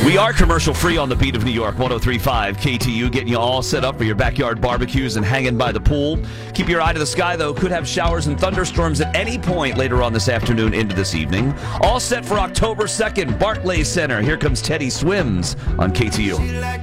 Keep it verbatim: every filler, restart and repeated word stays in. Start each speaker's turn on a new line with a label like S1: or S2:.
S1: We are commercial free on the beat of New York, one oh three point five K T U, getting you all set up for your backyard barbecues and hanging by the pool. Keep your eye to the sky, though. Could have showers and thunderstorms at any point later on this afternoon into this evening. All set for October second, Barclays Center. Here comes Teddy Swims on K T U.